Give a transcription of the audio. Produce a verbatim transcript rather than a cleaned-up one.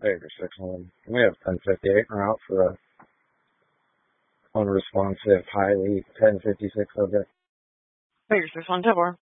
Baker six one. We have ten fifty-eight en route for a unresponsive, highly ten fifty-six subject. Baker six one, ten four.